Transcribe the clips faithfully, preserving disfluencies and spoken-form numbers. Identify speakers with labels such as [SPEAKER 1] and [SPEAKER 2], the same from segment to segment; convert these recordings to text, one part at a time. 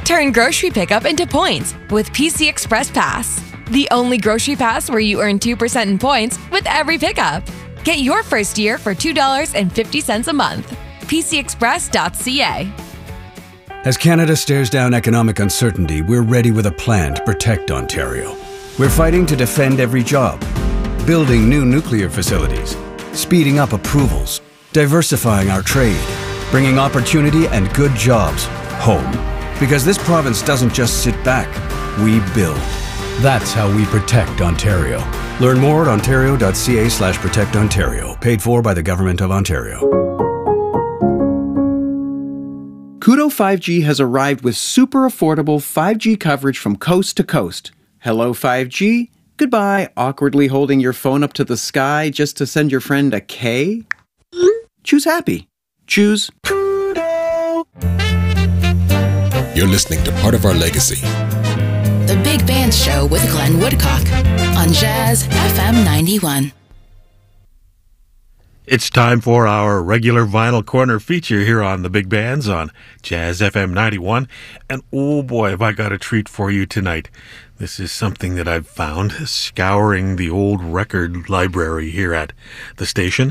[SPEAKER 1] Turn grocery pickup into points with P C Express Pass. The only grocery pass where you earn two percent in points with every pickup. Get your first year for two dollars and fifty cents a month. P C express dot c a.
[SPEAKER 2] As Canada stares down economic uncertainty, we're ready with a plan to protect Ontario. We're fighting to defend every job, building new nuclear facilities, speeding up approvals, diversifying our trade, bringing opportunity and good jobs home. Because this province doesn't just sit back, we build. That's how we protect Ontario. Learn more at ontario dot c a slash protect ontario. Paid for by the Government of Ontario.
[SPEAKER 3] Koodo five G has arrived with super affordable five G coverage from coast to coast. Hello five G. Goodbye, awkwardly holding your phone up to the sky just to send your friend a K. Choose happy. Choose Koodo.
[SPEAKER 4] You're listening to Part of Our Legacy.
[SPEAKER 5] The Big Band Show with Glenn Woodcock on Jazz F M ninety-one.
[SPEAKER 6] It's time for our regular Vinyl Corner feature here on the Big Bands on Jazz F M ninety-one. And oh boy, have I got a treat for you tonight. This is something that I've found scouring the old record library here at the station,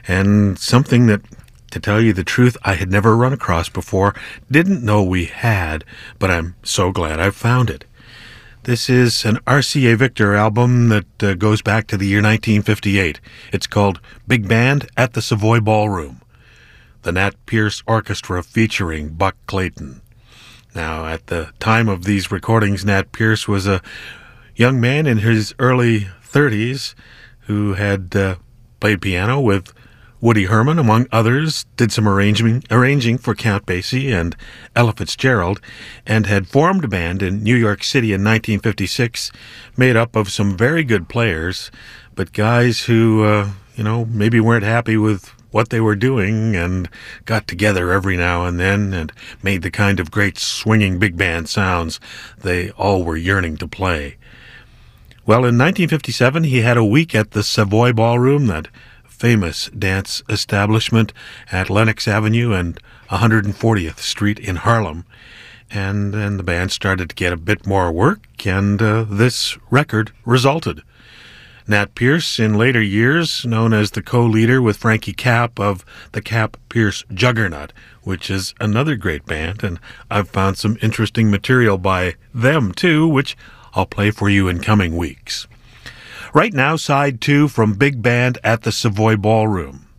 [SPEAKER 6] and something that, to tell you the truth, I had never run across before, didn't know we had, but I'm so glad I found it. This is an R C A Victor album that uh, goes back to the year nineteen fifty-eight. It's called Big Band at the Savoy Ballroom. The Nat Pierce Orchestra featuring Buck Clayton. Now, at the time of these recordings, Nat Pierce was a young man in his early thirties who had uh, played piano with Woody Herman, among others, did some arranging, arranging for Count Basie and Ella Fitzgerald, and had formed a band in New York City in nineteen fifty-six, made up of some very good players, but guys who, uh, you know, maybe weren't happy with what they were doing and got together every now and then and made the kind of great swinging big band sounds they all were yearning to play. Well, in nineteen fifty-seven, he had a week at the Savoy Ballroom, that famous dance establishment at Lenox Avenue and one hundred fortieth Street in Harlem. And then the band started to get a bit more work, and uh, this record resulted. Nat Pierce, in later years, known as the co-leader with Frankie Capp of the Capp-Pierce Juggernaut, which is another great band, and I've found some interesting material by them, too, which I'll play for you in coming weeks. Right now, side two from Big Band at the Savoy Ballroom.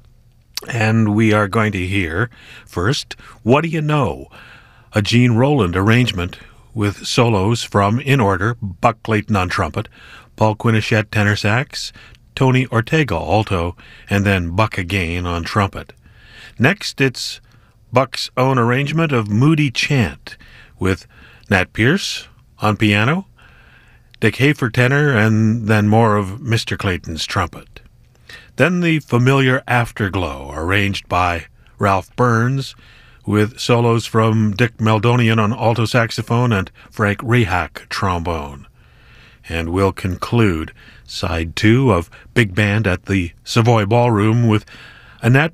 [SPEAKER 6] And we are going to hear, first, What Do You Know? A Gene Roland arrangement with solos from, in order, Buck Clayton on trumpet, Paul Quinichette tenor sax, Tony Ortega alto, and then Buck again on trumpet. Next, it's Buck's own arrangement of Moody Chant with Nat Pierce on piano, Dick Hafer tenor, and then more of Mister Clayton's trumpet. Then the familiar Afterglow, arranged by Ralph Burns, with solos from Dick Meldonian on alto saxophone and Frank Rehak trombone. And we'll conclude side two of Big Band at the Savoy Ballroom with a Nat